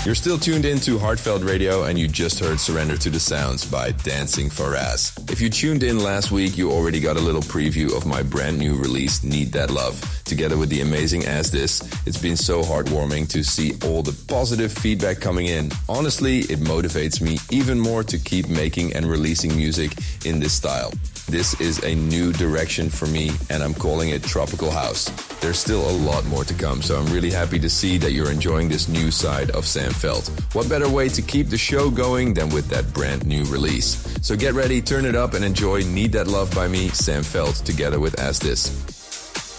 You're still tuned in to Heartfelt Radio, and you just heard Surrender to the Sounds by Dancing Faraz. If you tuned in last week, you already got a little preview of my brand new release, Need That Love, together with the amazing As This. It's been so heartwarming to see all the positive feedback coming in. Honestly, it motivates me even more to keep making and releasing music in this style. This is a new direction for me, and I'm calling it Tropical House. There's still a lot more to come, so I'm really happy to see that you're enjoying this new side of Sam Feldt. What better way to keep the show going than with that brand new release? So get ready, turn it up, and enjoy Need That Love by me, Sam Feldt, together with As This.